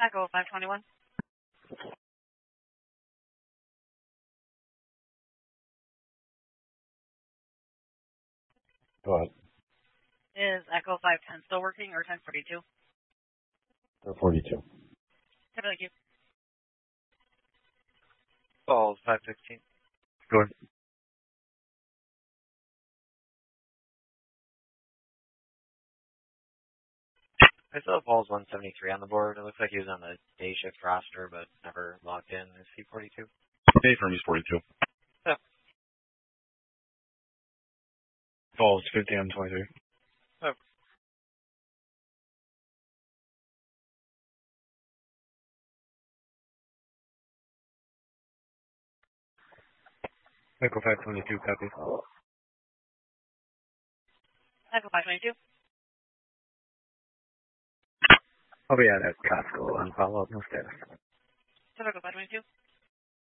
Echo 521. Go ahead. Is Echo 510 still working or 1042? 42. Thank you. Balls 516. Go ahead. I still have Balls 173 on the board. It looks like he was on the day shift roster, but never logged in. Is he 42? Day firm is 42. Yeah. Balls 50 on 23. Oh. Echo 522, copy. Echo 522. I'll be at Costco on follow-up, no status. Echo 522.